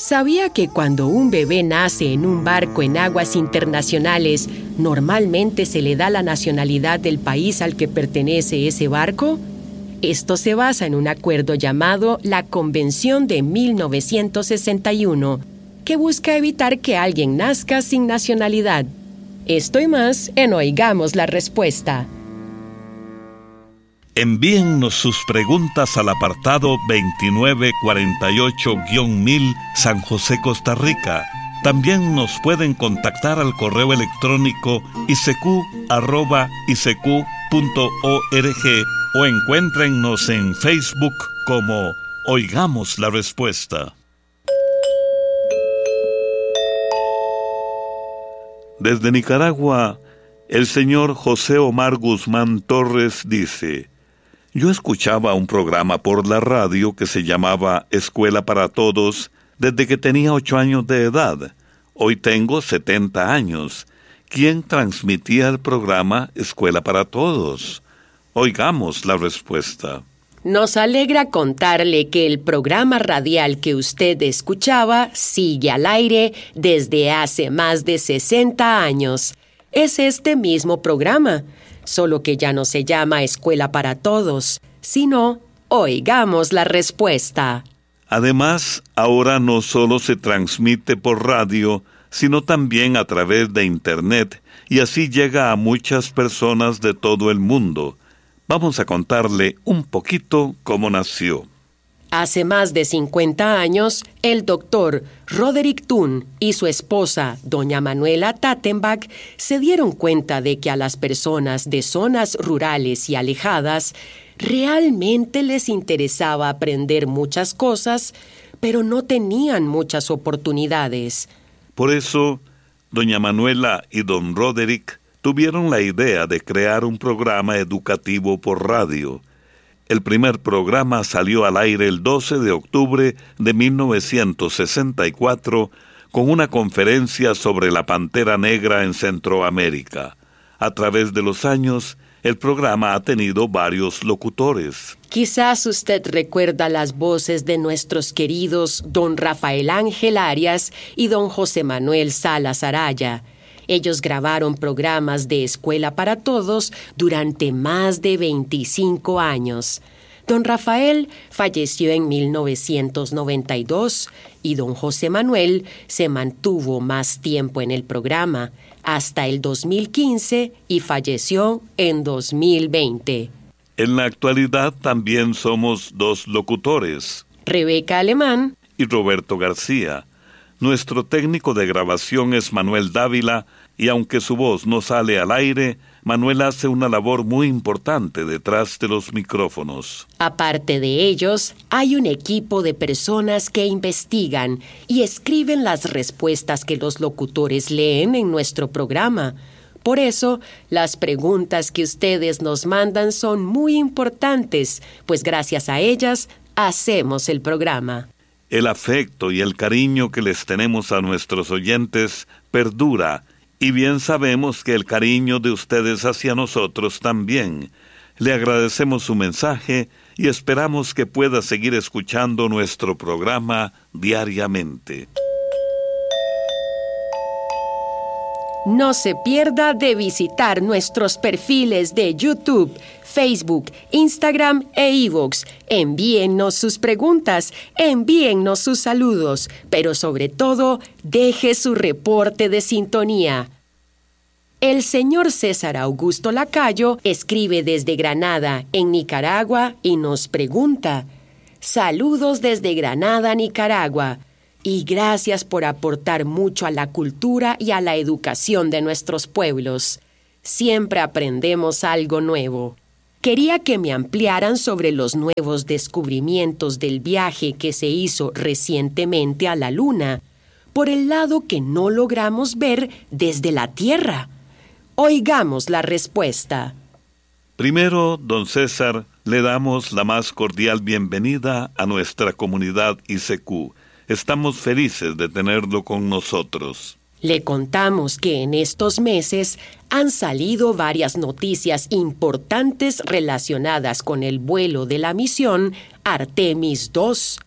¿Sabía que cuando un bebé nace en un barco en aguas internacionales, normalmente se le da la nacionalidad del país al que pertenece ese barco? Esto se basa en un acuerdo llamado la Convención de 1961, que busca evitar que alguien nazca sin nacionalidad. Esto y más en Oigamos la Respuesta. Envíennos sus preguntas al apartado 2948-1000 San José, Costa Rica. También nos pueden contactar al correo electrónico isq@isq.org o encuéntrennos en Facebook como Oigamos la Respuesta. Desde Nicaragua, el señor José Omar Guzmán Torres dice: yo escuchaba un programa por la radio que se llamaba Escuela para Todos desde que tenía 8 años de edad. Hoy tengo 70 años. ¿Quién transmitía el programa Escuela para Todos? Oigamos la respuesta. Nos alegra contarle que el programa radial que usted escuchaba sigue al aire desde hace más de 60 años. Es este mismo programa, solo que ya no se llama Escuela para Todos, sino Oigamos la Respuesta. Además, ahora no solo se transmite por radio, sino también a través de Internet, y así llega a muchas personas de todo el mundo. Vamos a contarle un poquito cómo nació. Hace más de 50 años, el doctor Roderick Thun y su esposa, doña Manuela Tattenbach, se dieron cuenta de que a las personas de zonas rurales y alejadas realmente les interesaba aprender muchas cosas, pero no tenían muchas oportunidades. Por eso, doña Manuela y don Roderick tuvieron la idea de crear un programa educativo por radio. El primer programa salió al aire el 12 de octubre de 1964 con una conferencia sobre la pantera negra en Centroamérica. A través de los años, el programa ha tenido varios locutores. Quizás usted recuerda las voces de nuestros queridos don Rafael Ángel Arias y don José Manuel Salas Araya. Ellos grabaron programas de Escuela para Todos durante más de 25 años. Don Rafael falleció en 1992 y don José Manuel se mantuvo más tiempo en el programa, hasta el 2015, y falleció en 2020. En la actualidad también somos 2 locutores, Rebeca Alemán y Roberto García. Nuestro técnico de grabación es Manuel Dávila, y aunque su voz no sale al aire, Manuel hace una labor muy importante detrás de los micrófonos. Aparte de ellos, hay un equipo de personas que investigan y escriben las respuestas que los locutores leen en nuestro programa. Por eso, las preguntas que ustedes nos mandan son muy importantes, pues gracias a ellas hacemos el programa. El afecto y el cariño que les tenemos a nuestros oyentes perdura, y bien sabemos que el cariño de ustedes hacia nosotros también. Le agradecemos su mensaje y esperamos que pueda seguir escuchando nuestro programa diariamente. No se pierda de visitar nuestros perfiles de YouTube, Facebook, Instagram e iVoox. Envíennos sus preguntas, envíennos sus saludos, pero sobre todo, deje su reporte de sintonía. El señor César Augusto Lacayo escribe desde Granada, en Nicaragua, y nos pregunta: saludos desde Granada, Nicaragua. Y gracias por aportar mucho a la cultura y a la educación de nuestros pueblos. Siempre aprendemos algo nuevo. Quería que me ampliaran sobre los nuevos descubrimientos del viaje que se hizo recientemente a la Luna, por el lado que no logramos ver desde la Tierra. Oigamos la respuesta. Primero, don César, le damos la más cordial bienvenida a nuestra comunidad ICQ. Estamos felices de tenerlo con nosotros. Le contamos que en estos meses han salido varias noticias importantes relacionadas con el vuelo de la misión Artemis II.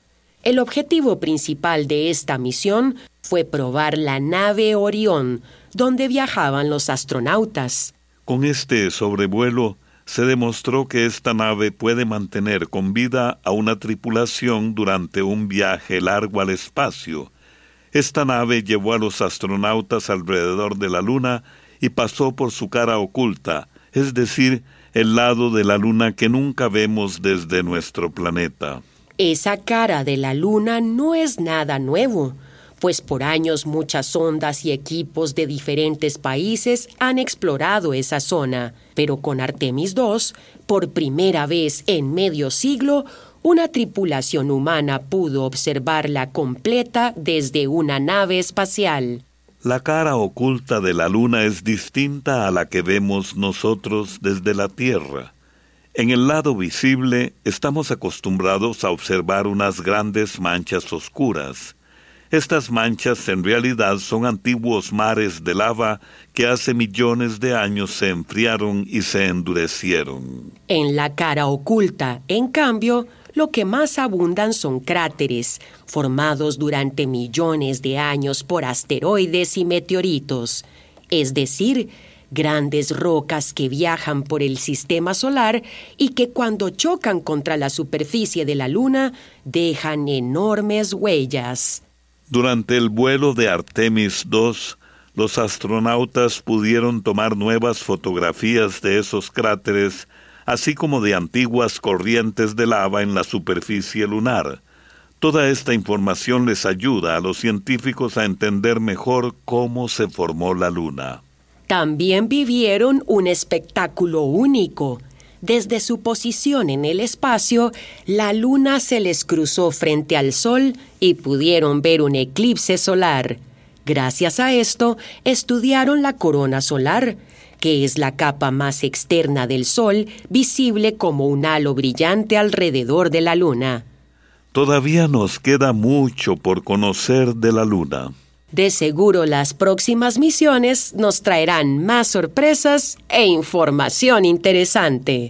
El objetivo principal de esta misión fue probar la nave Orión, donde viajaban los astronautas. Con este sobrevuelo, se demostró que esta nave puede mantener con vida a una tripulación durante un viaje largo al espacio. Esta nave llevó a los astronautas alrededor de la Luna y pasó por su cara oculta, es decir, el lado de la Luna que nunca vemos desde nuestro planeta. Esa cara de la Luna no es nada nuevo, pues por años muchas sondas y equipos de diferentes países han explorado esa zona, pero con Artemis II, por primera vez en medio siglo, una tripulación humana pudo observarla completa desde una nave espacial. La cara oculta de la Luna es distinta a la que vemos nosotros desde la Tierra. En el lado visible estamos acostumbrados a observar unas grandes manchas oscuras. Estas manchas en realidad son antiguos mares de lava que hace millones de años se enfriaron y se endurecieron. En la cara oculta, en cambio, lo que más abundan son cráteres, formados durante millones de años por asteroides y meteoritos, es decir, grandes rocas que viajan por el sistema solar y que cuando chocan contra la superficie de la Luna dejan enormes huellas. Durante el vuelo de Artemis II, los astronautas pudieron tomar nuevas fotografías de esos cráteres, así como de antiguas corrientes de lava en la superficie lunar. Toda esta información les ayuda a los científicos a entender mejor cómo se formó la Luna. También vivieron un espectáculo único. Desde su posición en el espacio, la Luna se les cruzó frente al Sol y pudieron ver un eclipse solar. Gracias a esto, estudiaron la corona solar, que es la capa más externa del Sol, visible como un halo brillante alrededor de la Luna. Todavía nos queda mucho por conocer de la Luna. De seguro las próximas misiones nos traerán más sorpresas e información interesante.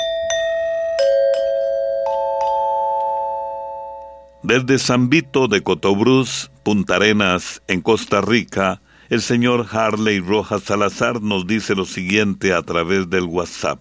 Desde San Vito de Cotobruz, Punta Arenas, en Costa Rica, el señor Harley Rojas Salazar nos dice lo siguiente a través del WhatsApp.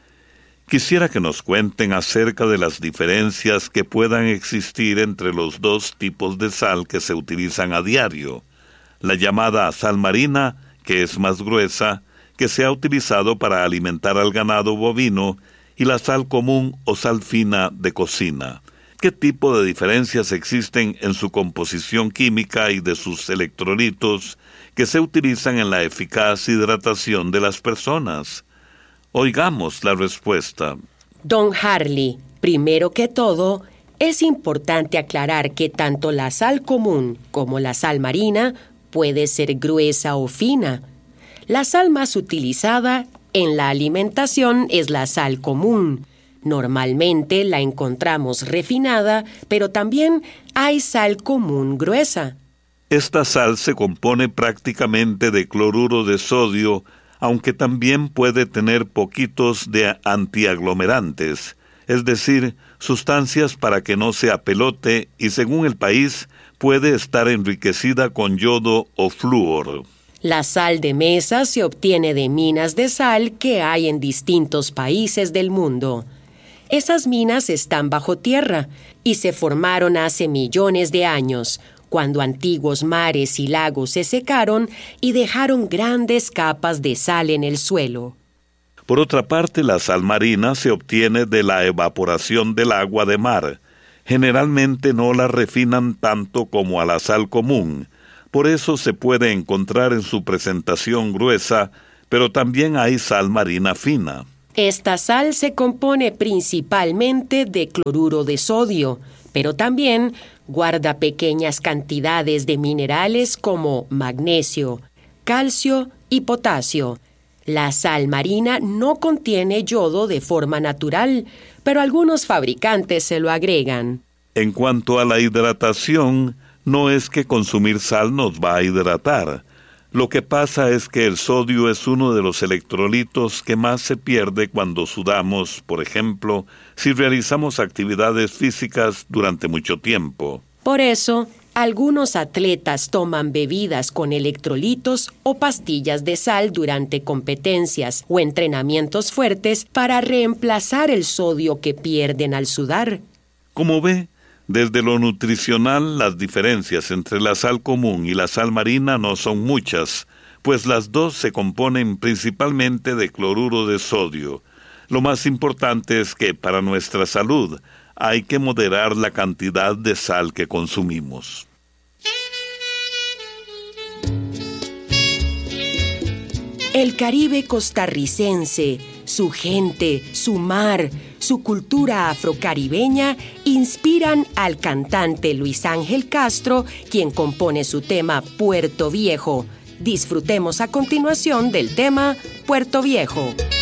Quisiera que nos cuenten acerca de las diferencias que puedan existir entre los dos tipos de sal que se utilizan a diario. La llamada sal marina, que es más gruesa, que se ha utilizado para alimentar al ganado bovino, y la sal común o sal fina de cocina. ¿Qué tipo de diferencias existen en su composición química y de sus electrolitos que se utilizan en la eficaz hidratación de las personas? Oigamos la respuesta. Don Harley, primero que todo, es importante aclarar que tanto la sal común como la sal marina puede ser gruesa o fina. La sal más utilizada en la alimentación es la sal común. Normalmente la encontramos refinada, pero también hay sal común gruesa. Esta sal se compone prácticamente de cloruro de sodio, aunque también puede tener poquitos de antiaglomerantes, es decir, sustancias para que no se apelote y según el país puede estar enriquecida con yodo o flúor. La sal de mesa se obtiene de minas de sal que hay en distintos países del mundo. Esas minas están bajo tierra y se formaron hace millones de años, cuando antiguos mares y lagos se secaron y dejaron grandes capas de sal en el suelo. Por otra parte, la sal marina se obtiene de la evaporación del agua de mar. Generalmente no la refinan tanto como a la sal común. Por eso se puede encontrar en su presentación gruesa, pero también hay sal marina fina. Esta sal se compone principalmente de cloruro de sodio, pero también guarda pequeñas cantidades de minerales como magnesio, calcio y potasio. La sal marina no contiene yodo de forma natural, pero algunos fabricantes se lo agregan. En cuanto a la hidratación, no es que consumir sal nos va a hidratar. Lo que pasa es que el sodio es uno de los electrolitos que más se pierde cuando sudamos, por ejemplo, si realizamos actividades físicas durante mucho tiempo. Por eso, algunos atletas toman bebidas con electrolitos o pastillas de sal durante competencias o entrenamientos fuertes para reemplazar el sodio que pierden al sudar. Como ve, desde lo nutricional, las diferencias entre la sal común y la sal marina no son muchas, pues las dos se componen principalmente de cloruro de sodio. Lo más importante es que para nuestra salud hay que moderar la cantidad de sal que consumimos. El Caribe costarricense, su gente, su mar, su cultura afrocaribeña inspiran al cantante Luis Ángel Castro, quien compone su tema Puerto Viejo. Disfrutemos a continuación del tema Puerto Viejo.